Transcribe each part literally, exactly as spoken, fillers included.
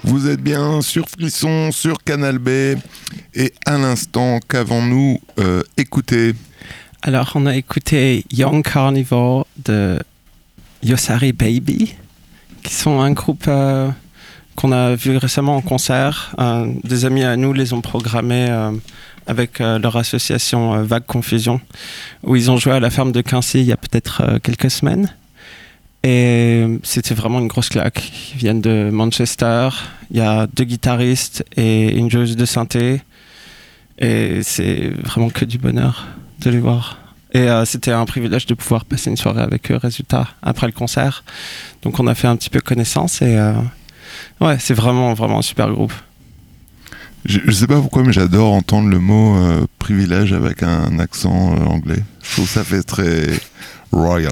Vous êtes bien sur Frisson, sur Canal B. Et à l'instant, qu'avons-nous euh, écouté ? Alors, on a écouté Young Carnivore de Yosari Baby, qui sont un groupe euh, qu'on a vu récemment en concert. Euh, des amis à nous les ont programmés euh, avec euh, leur association euh, Vague Confusion, où ils ont joué à la ferme de Quincy il y a peut-être euh, quelques semaines. Et c'était vraiment une grosse claque. Ils viennent de Manchester. Il y a deux guitaristes et une joueuse de synthé. Et c'est vraiment que du bonheur de les voir. Et euh, c'était un privilège de pouvoir passer une soirée avec eux, résultat, après le concert. Donc on a fait un petit peu connaissance et euh, ouais, c'est vraiment, vraiment un super groupe. Je, je sais pas pourquoi, mais j'adore entendre le mot euh, privilège avec un accent euh, anglais. Je trouve que ça fait très royal.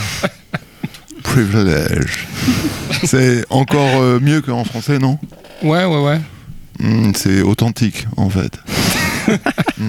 Privilège. C'est encore euh, mieux qu'en français, non ? Ouais, ouais, ouais. Mmh, c'est authentique, en fait. mmh.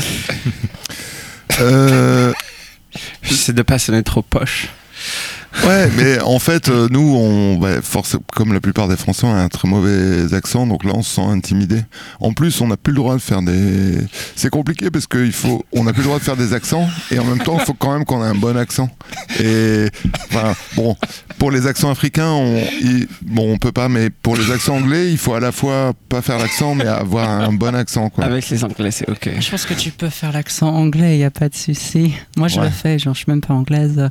euh... J'essaie de pas sonner trop poche. Ouais, mais en fait, euh, nous, on, bah, force, comme la plupart des Français, on a un très mauvais accent, donc là, on se sent intimidé. En plus, on n'a plus le droit de faire des... C'est compliqué parce qu'il faut... On n'a plus le droit de faire des accents, et en même temps, il faut quand même qu'on ait un bon accent. Et, enfin, bon, pour les accents africains, on, il, bon, on peut pas, mais pour les accents anglais, il faut à la fois pas faire l'accent, mais avoir un bon accent, quoi. Avec les anglais, c'est ok. Je pense que tu peux faire l'accent anglais, il n'y a pas de souci. Moi, je Ouais. le fais, genre, je suis même pas anglaise.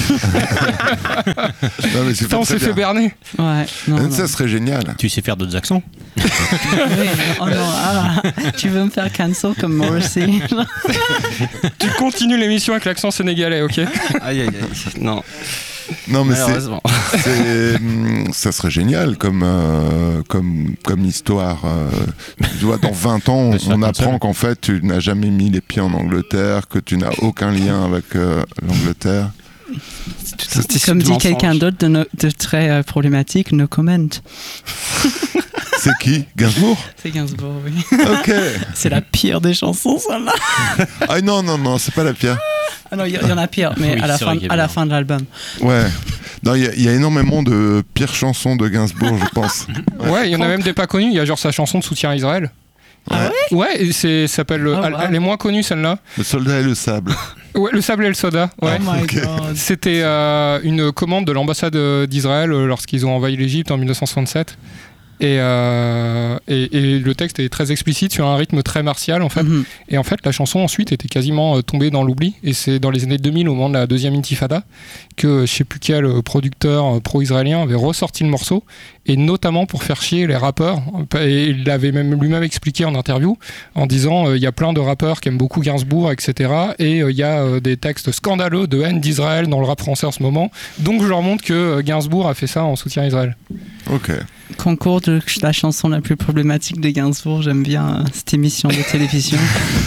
Non, mais c'est Putain, on s'est fait berner. Ouais, non, Ça non. serait génial. Tu sais faire d'autres accents ? Oui, oh non, ah, tu veux me faire cancel comme Morrissey? Tu continues l'émission avec l'accent sénégalais, ok ? Aïe, aïe, aïe. Non, Non, mais c'est... malheureusement. C'est, hum, ça serait génial comme, euh, comme, comme histoire. Euh, tu vois, dans vingt ans, Mais c'est on un apprend concept. qu'en fait, tu n'as jamais mis les pieds en Angleterre, que tu n'as aucun lien avec euh, l'Angleterre. C'est Comme dit quelqu'un d'autre de, no- de très euh, problématique, no comment. C'est qui ? Gainsbourg ? C'est Gainsbourg, oui. Ok. C'est la pire des chansons, celle-là. Ah non, non, non, c'est pas la pire. Ah non, il y, il y en a pire, mais Oui, à, la c'est fin, vrai qu'il y a à la bien. fin de l'album. Ouais. Non, il y, a- il y a énormément de pires chansons de Gainsbourg, je pense. Ouais, il y en a même des pas connus. Il y a genre sa chanson de soutien à Israël. Ah Ouais, et c'est, ça s'appelle. Oh, elle, wow. elle est moins connue celle-là. Le soldat et le sable. Ouais, le sable et le soda. Ouais. Oh my ok. god. C'était euh, une commande de l'ambassade euh, d'Israël euh, lorsqu'ils ont envahi l'Égypte en dix-neuf cent soixante-sept. Et, euh, et, et le texte est très explicite sur un rythme très martial en fait. Mhm. Et en fait, la chanson ensuite était quasiment euh, tombée dans l'oubli. Et c'est dans les années deux mille, au moment de la deuxième intifada, que je sais plus quel euh, producteur euh, pro-israélien avait ressorti le morceau. Et notamment pour faire chier les rappeurs. Et il l'avait même lui-même expliqué en interview, en disant il euh, y a plein de rappeurs qui aiment beaucoup Gainsbourg, et cetera. Et il euh, y a euh, des textes scandaleux de haine d'Israël dans le rap français en ce moment. Donc je leur montre que euh, Gainsbourg a fait ça en soutien à Israël. Ok. Concours de la chanson la plus problématique de Gainsbourg. J'aime bien euh, cette émission de télévision.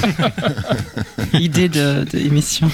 Idée de, de émission.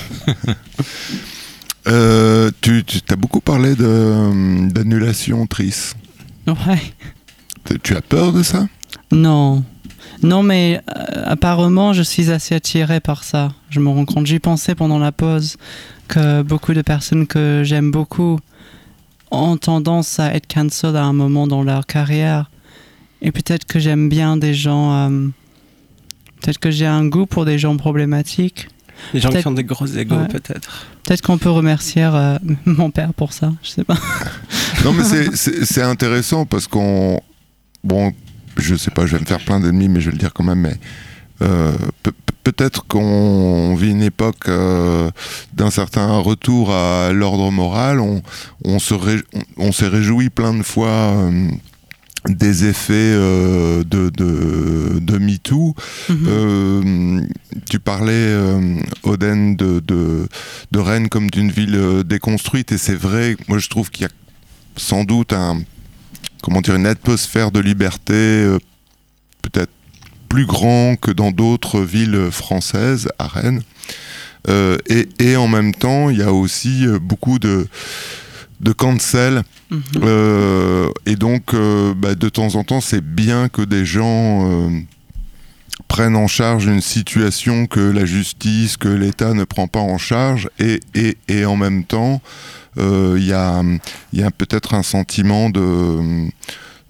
Euh, tu tu as beaucoup parlé de, d'annulation, Tris. Ouais. Tu- Tu as peur de ça ? Non. Non, mais euh, apparemment, je suis assez attirée par ça. Je me rends compte. J'y pensais pendant la pause que beaucoup de personnes que j'aime beaucoup ont tendance à être cancel à un moment dans leur carrière. Et peut-être que j'aime bien des gens... euh, peut-être que j'ai un goût pour des gens problématiques. Les gens Peut-être- qui ont des gros égos, Ouais. peut-être. Peut-être qu'on peut remercier euh, mon père pour ça. Je sais pas. Non, mais c'est, c'est, c'est intéressant parce qu'on... Bon, je sais pas, je vais me faire plein d'ennemis, mais je vais le dire quand même, mais... Euh, pe- pe- peut-être qu'on vit une époque euh, d'un certain retour à l'ordre moral. On, on, se ré- on, on s'est réjoui plein de fois euh, des effets euh, de, de, de MeToo. Mhm. Euh, tu parlais, euh, Oden, de, de, de Rennes comme d'une ville euh, déconstruite, et c'est vrai, moi je trouve qu'il y a sans doute un, comment dire, une atmosphère de liberté euh, peut-être plus grand que dans d'autres villes françaises, à Rennes. Euh, et, et en même temps, il y a aussi euh, beaucoup de, de cancel. Mhm. Euh, et donc, euh, bah, de temps en temps, c'est bien que des gens euh, prennent en charge une situation que la justice, que l'État ne prend pas en charge. Et, et, et en même temps, il euh, y a, y a peut-être un sentiment de...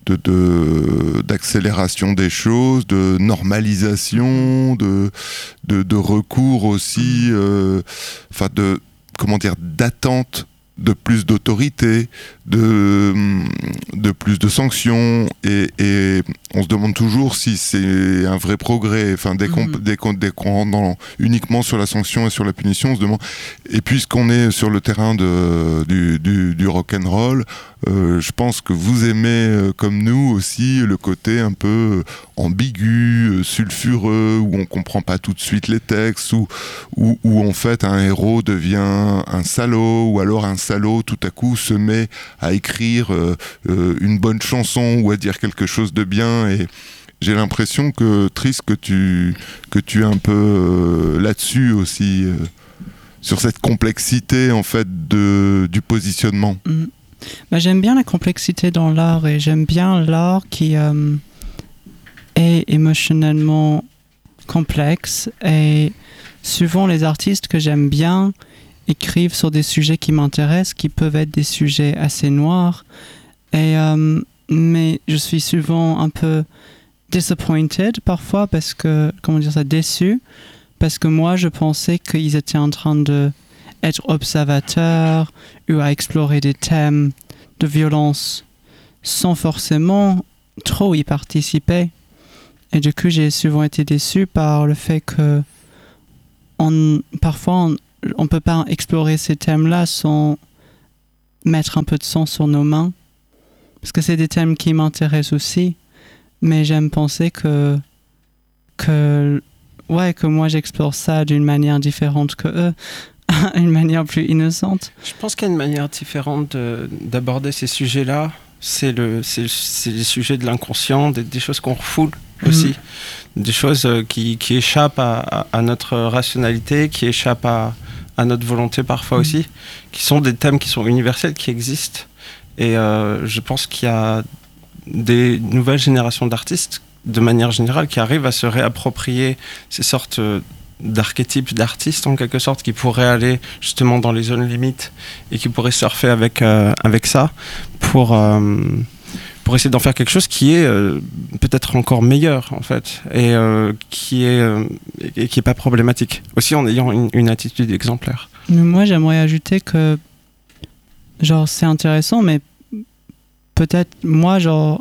de, de d'accélération des choses, de normalisation, de de, de recours aussi, euh, enfin de comment dire, d'attente de plus d'autorité, de, de plus de sanctions, et, et on se demande toujours si c'est un vrai progrès. Enfin, dès qu'on, mmh. dès qu'on, dès qu'on rentre dans, uniquement sur la sanction et sur la punition, on se demande. Et puisqu'on est sur le terrain de, du, du, du rock'n'roll, euh, je pense que vous aimez, euh, comme nous aussi, le côté un peu ambigu, euh, sulfureux, où on comprend pas tout de suite les textes, où, où, où en fait un héros devient un salaud, ou alors un salaud tout à coup se met à écrire euh, euh, une bonne chanson ou à dire quelque chose de bien. Et j'ai l'impression que Tris, que tu que tu es un peu euh, là-dessus aussi, euh, sur cette complexité en fait de du positionnement. Mmh. Bah, j'aime bien la complexité dans l'art, et j'aime bien l'art qui euh, est émotionnellement complexe, et souvent les artistes que j'aime bien écrivent sur des sujets qui m'intéressent, qui peuvent être des sujets assez noirs, et, euh, mais je suis souvent un peu disappointed parfois, parce que, comment dire ça, déçu, parce que moi je pensais qu'ils étaient en train de être observateurs ou à explorer des thèmes de violence sans forcément trop y participer. Et du coup, j'ai souvent été déçu par le fait que on, parfois on ne peut pas explorer ces thèmes-là sans mettre un peu de sang sur nos mains. Parce que c'est des thèmes qui m'intéressent aussi, mais j'aime penser que, que, ouais, que moi j'explore ça d'une manière différente que eux. Une manière plus innocente. Je pense qu'il y a une manière différente de, d'aborder ces sujets-là. C'est, le, c'est, c'est les sujets de l'inconscient, des, des choses qu'on refoule aussi, mmh. des choses qui, qui échappent à, à, à notre rationalité, qui échappent à, à notre volonté parfois mmh. aussi, qui sont des thèmes qui sont universels, qui existent. Et euh, je pense qu'il y a des nouvelles générations d'artistes, de manière générale, qui arrivent à se réapproprier ces sortes d'archétypes d'artistes en quelque sorte, qui pourraient aller justement dans les zones limites et qui pourraient surfer avec, euh, avec ça pour, euh, pour essayer d'en faire quelque chose qui est euh, peut-être encore meilleur en fait, et euh, qui est, euh, et qui est pas problématique, aussi en ayant une, une attitude exemplaire. Mais moi j'aimerais ajouter que genre c'est intéressant, mais peut-être moi genre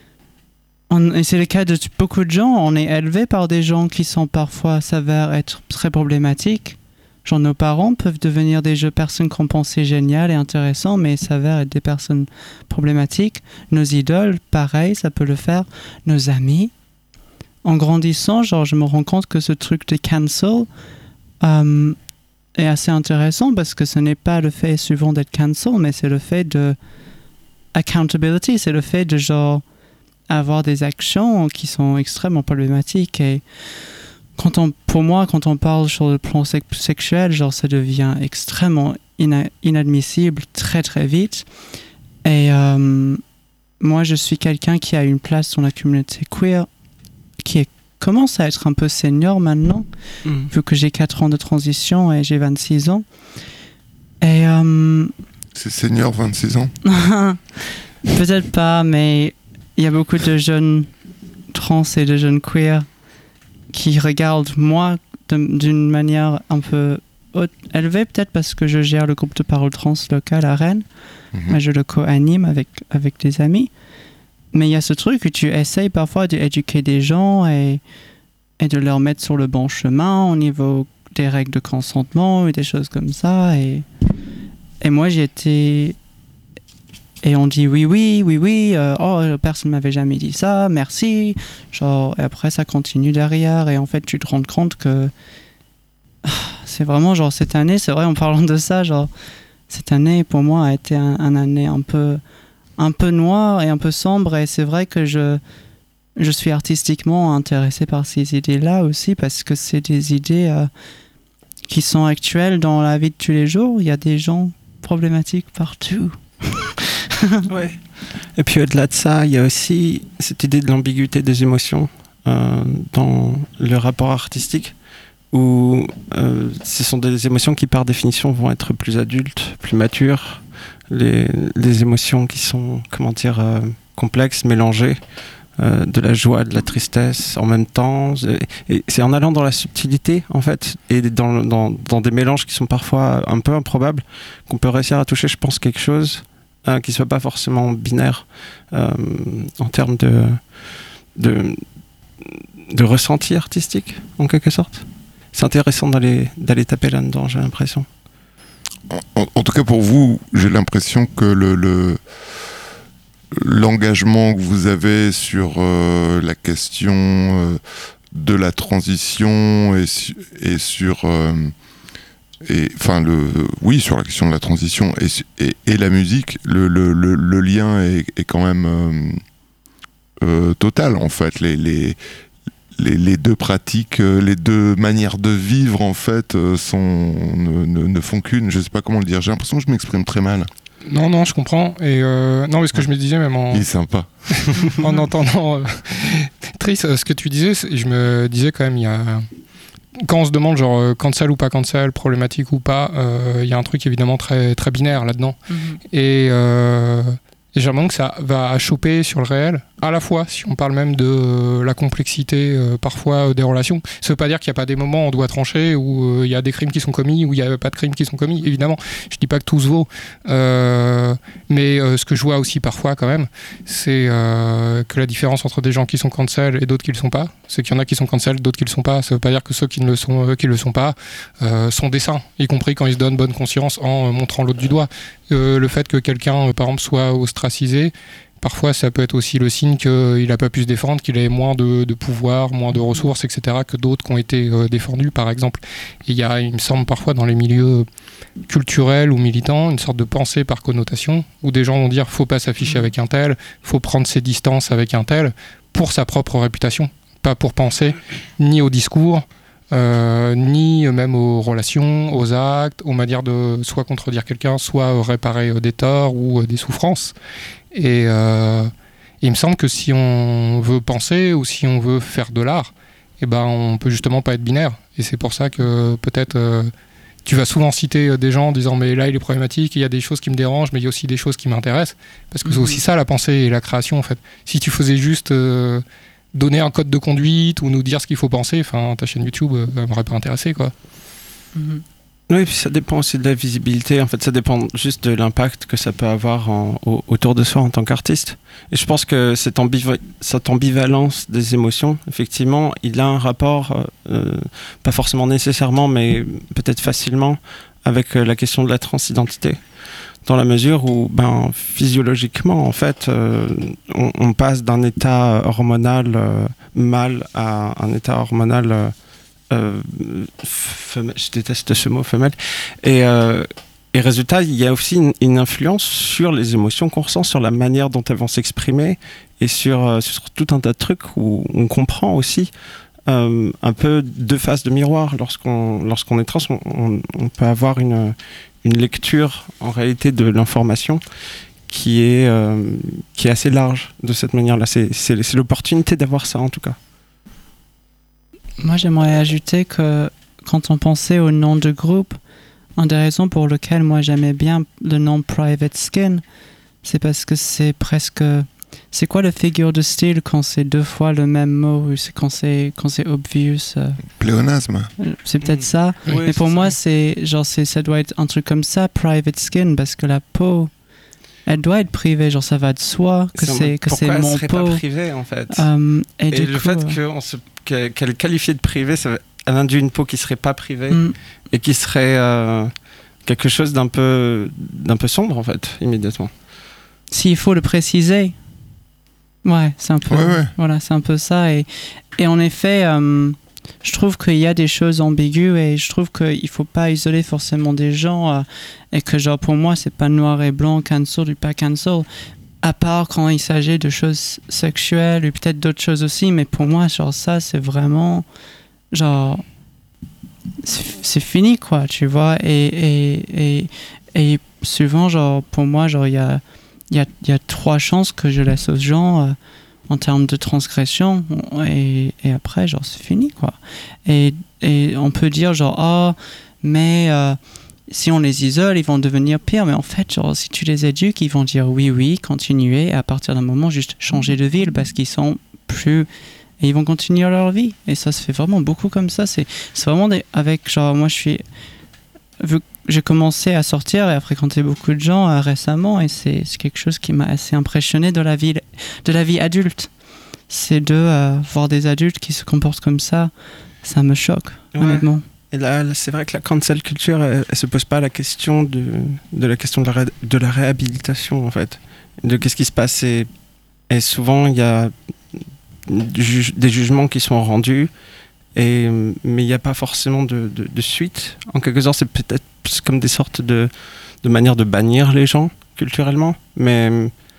On, et c'est le cas de beaucoup de gens, on est élevé par des gens qui sont parfois s'avèrent être très problématiques. Genre nos parents peuvent devenir des jeux, personnes qu'on pensait géniales et intéressantes, mais s'avèrent être des personnes problématiques. Nos idoles, pareil, ça peut le faire. Nos amis. En grandissant, genre je me rends compte que ce truc de cancel euh, est assez intéressant, parce que ce n'est pas le fait souvent d'être cancel, mais c'est le fait de accountability, c'est le fait de genre avoir des actions qui sont extrêmement problématiques. Et quand on, pour moi, quand on parle sur le plan sec- sexuel, genre ça devient extrêmement ina- inadmissible très très vite. Et euh, moi, je suis quelqu'un qui a une place dans la communauté queer, qui est, commence à être un peu senior maintenant, mmh. vu que j'ai quatre ans de transition et j'ai vingt-six ans. Et euh, c'est senior, vingt-six ans? Peut-être pas, mais il y a beaucoup de jeunes trans et de jeunes queer qui regardent moi de, d'une manière un peu haute, élevée, peut-être parce que je gère le groupe de parole trans local à Rennes, mm-hmm. mais je le co-anime avec, avec des amis. Mais il y a ce truc où tu essayes parfois d'éduquer des gens et, et de leur mettre sur le bon chemin au niveau des règles de consentement et des choses comme ça. Et, et moi, j'ai été... Et on dit oui, oui, oui, oui, euh, oh, personne ne m'avait jamais dit ça, merci. Genre, et après, ça continue derrière. Et en fait, tu te rends compte que c'est vraiment, genre, cette année, c'est vrai, en parlant de ça, genre, cette année, pour moi, a été un, un année un peu, un peu noire et un peu sombre. Et c'est vrai que je, je suis artistiquement intéressé par ces idées-là aussi, parce que c'est des idées euh, qui sont actuelles dans la vie de tous les jours. Il y a des gens problématiques partout. Ouais. Et puis au-delà de ça, il y a aussi cette idée de l'ambiguïté des émotions euh, dans le rapport artistique, où euh, ce sont des émotions qui par définition vont être plus adultes, plus matures, les, les émotions qui sont, comment dire, euh, complexes, mélangés, euh, de la joie, de la tristesse en même temps. Et c'est en allant dans la subtilité, en fait, et dans, dans, dans des mélanges qui sont parfois un peu improbables, qu'on peut réussir à toucher, je pense, quelque chose hein, qui ne soit pas forcément binaire euh, en termes de, de, de ressenti artistique, en quelque sorte. C'est intéressant d'aller, d'aller taper là-dedans, j'ai l'impression. En, en tout cas, pour vous, j'ai l'impression que le, le, l'engagement que vous avez sur euh, la question euh, de la transition et, su, et sur... Euh, et, enfin, le, oui, sur la question de la transition et, et, et la musique, le, le, le, le lien est, est quand même euh, euh, total, en fait. Les... les Les, les deux pratiques, les deux manières de vivre en fait sont, ne, ne, ne font qu'une. Je sais pas comment le dire. J'ai l'impression que je m'exprime très mal. Non, non, je comprends. Et euh, non, mais ce que je me disais même en. Il est sympa. en entendant euh, Tris, ce que tu disais, je me disais quand même, il y a quand on se demande genre cancel ou pas cancel, problématique ou pas, il euh, y a un truc évidemment très très binaire là-dedans. Mm-hmm. Et euh, Et j'ai l'impression que ça va choper sur le réel, à la fois, si on parle même de euh, la complexité euh, parfois euh, des relations. Ça veut pas dire qu'il n'y a pas des moments où on doit trancher, où il euh, y a des crimes qui sont commis, où il n'y a pas de crimes qui sont commis, évidemment. Je dis pas que tout se vaut. Euh, mais euh, ce que je vois aussi parfois, quand même, c'est euh, que la différence entre des gens qui sont cancel et d'autres qui ne le sont pas, c'est qu'il y en a qui sont cancel, d'autres qui ne le sont pas. Ça veut pas dire que ceux qui ne le sont, euh, qui le sont pas euh, sont des saints, y compris quand ils se donnent bonne conscience en euh, montrant l'autre du doigt. Euh, le fait que quelqu'un, euh, par exemple, soit ostracisé, parfois ça peut être aussi le signe qu'il n'a pas pu se défendre, qu'il avait moins de, de pouvoir, moins de ressources, et cetera que d'autres qui ont été euh, défendus, par exemple. Et il y a, il me semble, parfois dans les milieux culturels ou militants, une sorte de pensée par connotation, où des gens vont dire faut pas s'afficher avec un tel, faut prendre ses distances avec un tel, pour sa propre réputation, pas pour penser ni au discours, Euh, ni même aux relations, aux actes, aux manières de soit contredire quelqu'un, soit réparer euh, des torts ou euh, des souffrances. Et euh, il me semble que si on veut penser ou si on veut faire de l'art, eh ben, on peut justement pas être binaire. Et c'est pour ça que peut-être euh, tu vas souvent citer des gens en disant mais là il est problématique, il y a des choses qui me dérangent, mais il y a aussi des choses qui m'intéressent. Parce que mmh. c'est aussi ça la pensée et la création en fait. Si tu faisais juste... Euh, donner un code de conduite ou nous dire ce qu'il faut penser, enfin ta chaîne YouTube euh, elle m'aurait pas intéressé quoi. Mm-hmm. Oui, et puis ça dépend aussi de la visibilité, en fait ça dépend juste de l'impact que ça peut avoir en, au, autour de soi en tant qu'artiste. Et je pense que cette, ambiv- cette ambivalence des émotions, effectivement, il a un rapport, euh, pas forcément nécessairement, mais peut-être facilement, avec euh, la question de la transidentité. Dans la mesure où, ben, physiologiquement, en fait, euh, on, on passe d'un état hormonal euh, mâle à un état hormonal euh, euh, femelle. Je déteste ce mot, femelle. Et, euh, et résultat, il y a aussi une, une influence sur les émotions qu'on ressent, sur la manière dont elles vont s'exprimer et sur, euh, sur tout un tas de trucs où on comprend aussi euh, un peu deux faces de miroir. Lorsqu'on, lorsqu'on est trans, on, on, on peut avoir une... une lecture en réalité de l'information qui est, euh, qui est assez large de cette manière-là. C'est, c'est, c'est l'opportunité d'avoir ça en tout cas. Moi j'aimerais ajouter que quand on pensait au nom de groupe, une des raisons pour lesquelles moi j'aimais bien le nom Private Skin, c'est parce que c'est presque... C'est quoi la figure de style quand c'est deux fois le même mot, c'est quand c'est quand c'est obvious euh... Pléonasme. C'est peut-être mmh. ça. Oui, mais pour moi, ça. c'est genre c'est ça doit être un truc comme ça, private skin, parce que la peau, elle doit être privée. Genre ça va de soi que c'est, c'est que c'est mon peau. Pourquoi elle serait pas privée en fait um, Et, et du le coup, fait qu'on se, qu'elle qualifie de privée, ça, elle induit une peau qui serait pas privée mmh. et qui serait euh, quelque chose d'un peu d'un peu sombre en fait immédiatement. S'il faut le préciser. Ouais, c'est un peu, ouais, ouais. voilà, c'est un peu ça. Et, et en effet, euh, je trouve qu'il y a des choses ambiguës et je trouve qu'il ne faut pas isoler forcément des gens euh, et que genre pour moi, c'est pas noir et blanc, cancel ou pas cancel, à part quand il s'agit de choses sexuelles ou peut-être d'autres choses aussi. Mais pour moi, genre ça, c'est vraiment, genre, c'est, c'est fini, quoi, tu vois. Et, et, et, et souvent, genre, pour moi, genre, il y a... Il y, a, il y a trois chances que je laisse aux gens euh, en termes de transgression et, et après genre c'est fini quoi. Et, et on peut dire genre oh mais euh, si on les isole, ils vont devenir pires. Mais en fait, genre, si tu les éduques, ils vont dire oui, oui, continuer. Et à partir d'un moment, juste changer de ville parce qu'ils sont plus... Et ils vont continuer leur vie. Et ça se fait vraiment beaucoup comme ça. C'est, c'est vraiment des... avec, genre, moi, je suis... Vu que j'ai commencé à sortir et à fréquenter beaucoup de gens euh, récemment, et c'est, c'est quelque chose qui m'a assez impressionné de la vie, de la vie adulte. C'est de euh, voir des adultes qui se comportent comme ça. Ça me choque, Ouais. honnêtement. Et là, là, c'est vrai que la cancel culture, elle, elle se pose pas la question de, de la question de la, ré, de la réhabilitation, en fait. De qu'est-ce qui se passe. Et, et souvent, il y a ju- des jugements qui sont rendus, et, mais il n'y a pas forcément de, de, de suite. En quelque sorte, c'est peut-être plus comme des sortes de, de manières de bannir les gens, culturellement. Mais,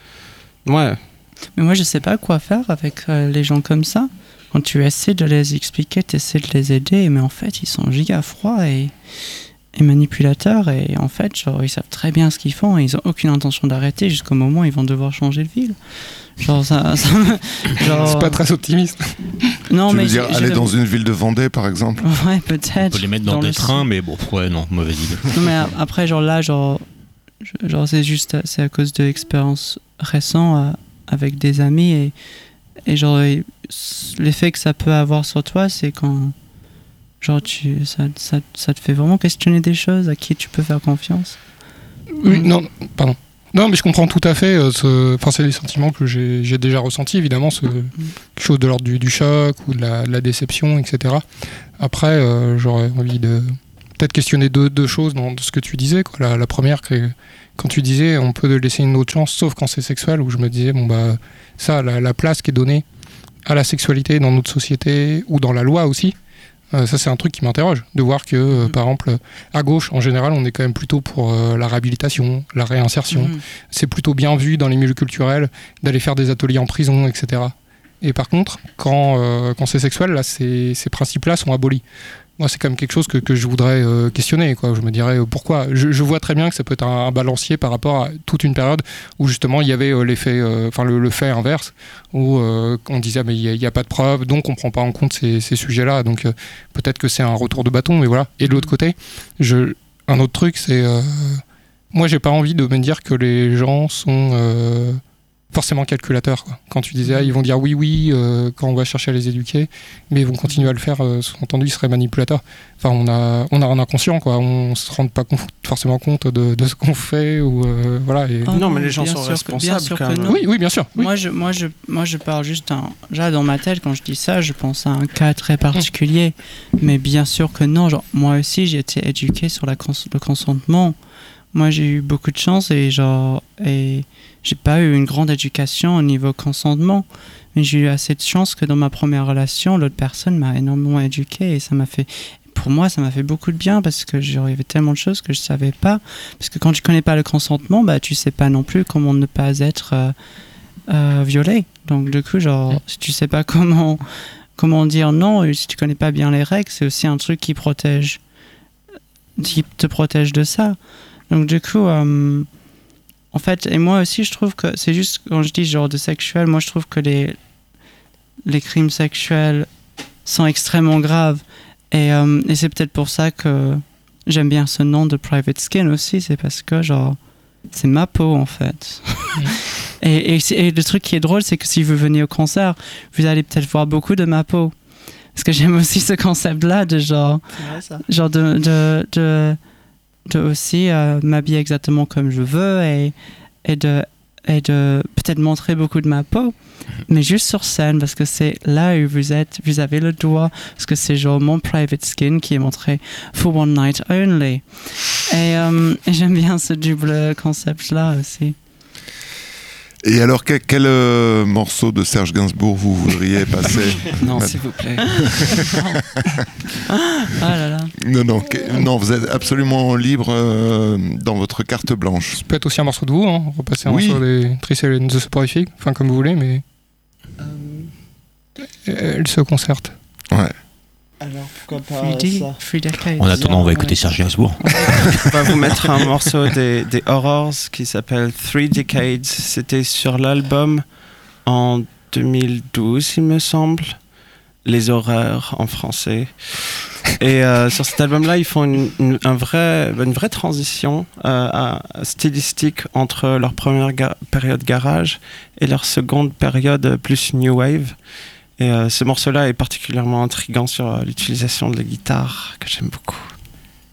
ouais. Mais moi, je sais pas quoi faire avec euh, les gens comme ça. Quand tu essaies de les expliquer, tu essaies de les aider, mais en fait, ils sont giga froids et, et manipulateurs. Et en fait, genre, ils savent très bien ce qu'ils font et ils ont aucune intention d'arrêter jusqu'au moment où ils vont devoir changer de ville. Genre, ça, ça me, genre... C'est pas très optimiste. Non, tu mais veux dire j'ai- aller j'ai- dans une ville de Vendée, par exemple? Ouais, peut-être. On peut les mettre dans, Dans des le trains, sud. mais bon, ouais, non, mauvaise idée. Non, mais a- après, genre là, genre, je- genre c'est juste, c'est à cause de l'expérience récente euh, avec des amis et, et genre, et s- l'effet que ça peut avoir sur toi, c'est quand, genre, tu, ça, ça, ça te fait vraiment questionner des choses à qui tu peux faire confiance. Oui, non, pardon. Non, mais je comprends tout à fait. euh, ce... Enfin, c'est des sentiments que j'ai, j'ai déjà ressentis, évidemment, ce... quelque chose de l'ordre du, du choc ou de la, de la déception, et cetera. Après, euh, j'aurais envie de peut-être questionner deux, deux choses dans ce que tu disais. Quoi. La, la première, que, quand tu disais on peut laisser une autre chance, sauf quand c'est sexuel, où je me disais, bon, bah, ça, la, la place qui est donnée à la sexualité dans notre société ou dans la loi aussi. Euh, ça, c'est un truc qui m'interroge, de voir que, euh, Mm. par exemple, à gauche, en général, on est quand même plutôt pour euh, la réhabilitation, la réinsertion. Mhm. C'est plutôt bien vu dans les milieux culturels d'aller faire des ateliers en prison, et cetera. Et par contre, quand, euh, quand c'est sexuel, là, ces, ces principes-là sont abolis. Moi, c'est quand même quelque chose que, que je voudrais euh, questionner, quoi. Je me dirais euh, pourquoi. Je, je vois très bien que ça peut être un, un balancier par rapport à toute une période où justement il y avait euh, l'effet, enfin le, le fait inverse, où euh, on disait mais il n'y a, a pas de preuves, donc on prend pas en compte ces, ces sujets-là. Donc euh, peut-être que c'est un retour de bâton, mais voilà. Et de l'autre côté, je, un autre truc, c'est euh, moi j'ai pas envie de me dire que les gens sont euh, forcément calculateurs, quoi. Quand tu disais ah, ils vont dire oui oui euh, quand on va chercher à les éduquer, mais ils vont continuer à le faire, euh, sous-entendu ils seraient manipulateurs. Enfin on a on a un inconscient, quoi. On se rend pas con- forcément compte de, de ce qu'on fait ou euh, voilà. Et... Oh Non, mais les gens bien sont sûr que- bien responsables, sûr quand que même. non. Oui oui bien sûr. Oui. Moi, je, moi, je, moi, je parle juste un. Là, dans ma tête, quand je dis ça, je pense à un cas très particulier. Mais bien sûr que non. Genre, moi aussi, j'ai été éduqué sur la cons- le consentement. Moi, j'ai eu beaucoup de chance et genre. Et j'ai pas eu une grande éducation au niveau consentement. Mais j'ai eu assez de chance que dans ma première relation, l'autre personne m'a énormément éduqué et ça m'a fait. Pour moi, ça m'a fait beaucoup de bien parce que genre, il y avait tellement de choses que je savais pas. Parce que quand tu connais pas le consentement, bah, tu sais pas non plus comment ne pas être. Euh, Euh, violé. Donc du coup, genre, Mm. si tu sais pas comment comment dire non, et si tu connais pas bien les règles, c'est aussi un truc qui protège, qui te protège de ça. Donc du coup, euh, en fait, et moi aussi, je trouve que c'est juste quand je dis genre de sexuel, moi je trouve que les les crimes sexuels sont extrêmement graves. Et, euh, et c'est peut-être pour ça que j'aime bien ce nom de Private Skin aussi, c'est parce que genre c'est ma peau en fait. et, et, c'est- et le truc qui est drôle, c'est que si vous venez au concert, vous allez peut-être voir beaucoup de ma peau. Parce que j'aime aussi ce concept-là de genre, C'est vrai, ça. genre de, de, de, de aussi euh, m'habiller exactement comme je veux et, et de, et de peut-être montrer beaucoup de ma peau, mais juste sur scène parce que c'est là où vous êtes, vous avez le doigt, parce que c'est genre mon private skin qui est montré for one night only. Et, euh, et j'aime bien ce double concept-là aussi. Et alors, quel, quel euh, morceau de Serge Gainsbourg vous voudriez passer? Non, s'il vous plaît. Ah là là. Non, non, que- non, vous êtes absolument libre euh, dans votre carte blanche. Ça peut être aussi un morceau de vous, hein. Repasser un Oui. morceau des Trice and the Soporific, enfin comme vous voulez, mais elle se concerte. Ouais. Alors, pourquoi pas Three, D, ça three decades. En attendant, on va Ouais. écouter Serge Gainsbourg. On va vous mettre un morceau des, des Horrors qui s'appelle Three Decades. C'était sur l'album en deux mille douze, il me semble. Les Horreurs en français. Et euh, sur cet album-là, ils font une, une, un vrai, une vraie transition euh, à, stylistique entre leur première ga- période garage et leur seconde période plus new wave. Et euh, ce morceau-là est particulièrement intriguant sur euh, l'utilisation de la guitare, que j'aime beaucoup.